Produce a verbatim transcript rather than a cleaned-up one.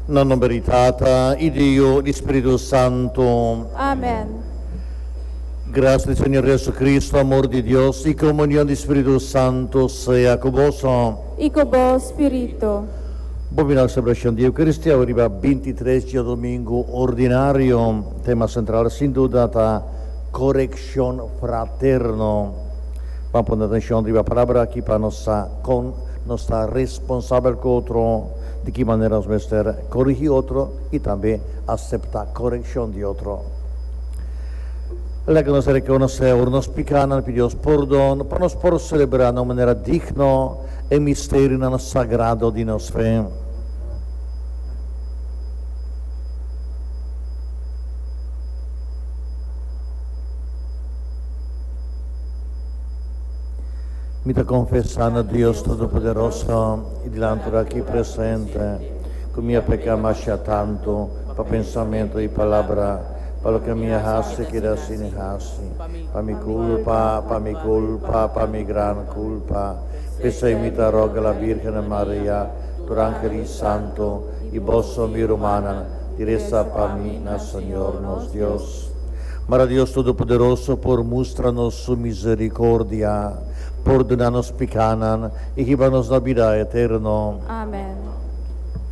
non meritata, y Dio, y Espíritu Santo. Amén. Gracias del Señor Jesucristo, amor de Dios y comunión del Espíritu Santo sea con vos. Y con vos, Espíritu. Buona celebración de Eucaristía, arriba veintitrés día domingo ordinario, tema central sin duda ta corrección fraterno. Vamos a poner atención arriba palabra aquí para nuestra, con nuestra responsable con otro, de qué manera nos va corregir otro y también aceptar corrección de otro. La que nos reconoce, nos picana, pidió perdón, para nos por celebrar de manera digna el misterio sagrado de nuestra fe. Mi te confessando a Dios Todopoderoso e delante aqui presente, que minha pecado tanto, para pensamento e palavra, para que minha raça que da sin raça, para mi culpa, para mi culpa, para mi gran culpa, pesa imita roga la Virgen Maria, durante il Santo, e vosso mi romana, diresa para mim, na Senhor nos Deus. Mara Dios Todopoderoso, por mostrar-nos sua misericórdia, por donar-nos pecanan e que nos da vida eterna. Amén.